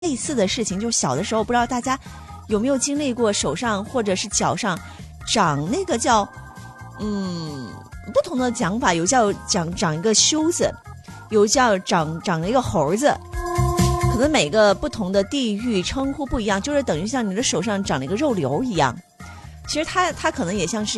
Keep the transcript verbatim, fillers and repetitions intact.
类似的事情，就是小的时候不知道大家有没有经历过，手上或者是脚上长那个叫嗯不同的讲法，有叫长长一个修子，有叫长长一个猴子，可能每个不同的地域称呼不一样，就是等于像你的手上长了一个肉瘤一样。其实它它可能也像是